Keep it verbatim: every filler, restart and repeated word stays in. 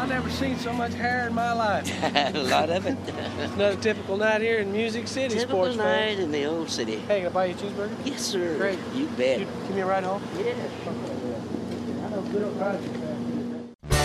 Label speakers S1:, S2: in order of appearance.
S1: I've never seen so much hair in my life.
S2: A lot of it.
S1: It's another typical night here in Music City,
S2: Typical
S1: sports
S2: night
S1: fan.
S2: in the old city.
S1: Hey, can I buy you a cheeseburger?
S2: Yes, sir.
S1: Great.
S2: You bet.
S1: You, give me a ride home?
S2: Yeah.
S1: I know good old Roger, man.